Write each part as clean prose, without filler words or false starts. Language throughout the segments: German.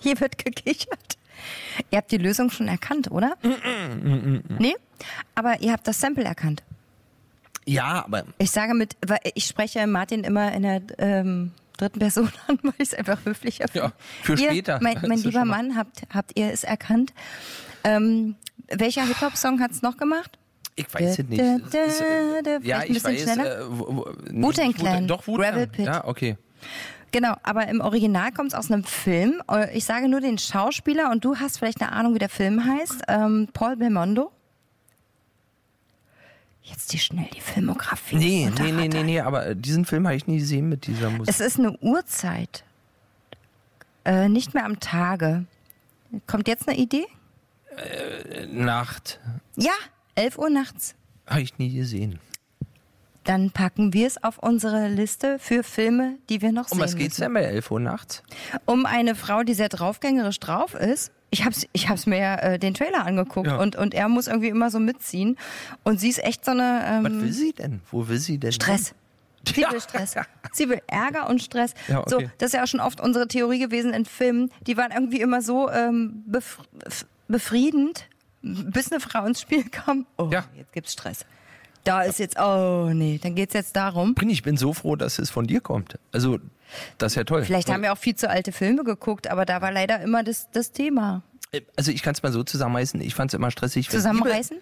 Hier wird gekichert. Ihr habt die Lösung schon erkannt, oder? Nee? Aber ihr habt das Sample erkannt. Ja, aber... Weil ich spreche Martin immer in der dritten Person an, weil ich es einfach höflicher finde. Ja, für später. Mein lieber Mann, habt ihr es erkannt? Welcher Hip-Hop-Song hat es noch gemacht? Ich weiß es nicht. Ja, ich weiß. Wu-Tang Clan. Doch, Wu-Tang. Gravel Pit. Ja, okay. Genau, aber im Original kommt es aus einem Film. Ich sage nur den Schauspieler und du hast vielleicht eine Ahnung, wie der Film heißt. Paul Belmondo. Jetzt schnell die Filmografie. Nee, aber diesen Film habe ich nie gesehen mit dieser Musik. Es ist eine Uhrzeit. Nicht mehr am Tage. Kommt jetzt eine Idee? Nacht. Ja, 11 Uhr nachts. Habe ich nie gesehen. Dann packen wir es auf unsere Liste für Filme, die wir noch sehen Um was geht's denn bei 11 Uhr nachts? Um eine Frau, die sehr draufgängerisch drauf ist. Ich hab's mir ja den Trailer angeguckt und er muss irgendwie immer so mitziehen. Und sie ist echt so eine... was will sie denn? Wo will sie denn? Stress. Sie will Stress. Sie will Ärger und Stress. Ja, okay. So, das ist ja auch schon oft unsere Theorie gewesen in Filmen. Die waren irgendwie immer so befriedend, bis eine Frau ins Spiel kam. Oh, jetzt gibt's Stress. Da ist jetzt, dann geht's jetzt darum. Ich bin so froh, dass es von dir kommt. Also, das ist ja toll. Vielleicht haben wir auch viel zu alte Filme geguckt, aber da war leider immer das Thema. Also, ich kann es mal so zusammenreißen. Ich fand es immer stressig. Zusammenreißen?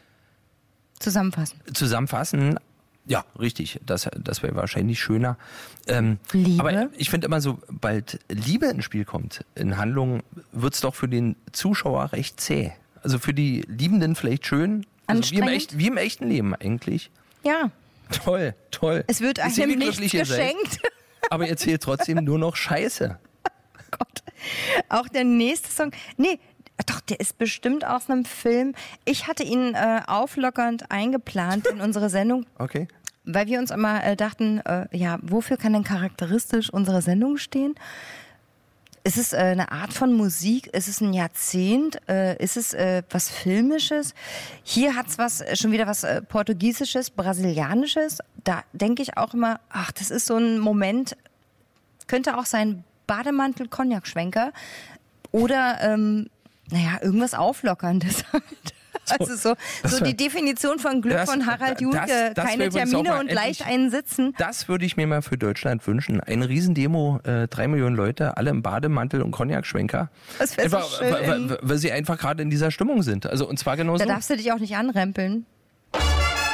Zusammenfassen. Ja, richtig. Das wäre wahrscheinlich schöner. Liebe? Aber ich finde immer, sobald Liebe ins Spiel kommt, in Handlungen, wird's doch für den Zuschauer recht zäh. Also für die Liebenden vielleicht schön. Also wie im echten Leben eigentlich. Ja. Toll. Es wird einem nichts geschenkt. Aber ihr erzählt trotzdem nur noch Scheiße. Oh Gott. Auch der nächste Song. Nee, doch, der ist bestimmt aus einem Film. Ich hatte ihn auflockernd eingeplant in unsere Sendung. Okay. Weil wir uns immer dachten, wofür kann denn charakteristisch unsere Sendung stehen? Ist es eine Art von Musik? Ist es ein Jahrzehnt? Ist es was Filmisches? Hier hat es schon wieder was Portugiesisches, Brasilianisches. Da denke ich auch immer, das ist so ein Moment, könnte auch sein Bademantel-Cognac-Schwenker oder irgendwas Auflockerndes halt. Also so die Definition von Glück von Harald Junke, keine Termine und leicht einen sitzen. Das würde ich mir mal für Deutschland wünschen. Eine Riesendemo, 3 Millionen Leute, alle im Bademantel und Cognac-Schwenker. Das wäre so schön. Weil sie einfach gerade in dieser Stimmung sind. Also und zwar genauso. Da darfst du dich auch nicht anrempeln.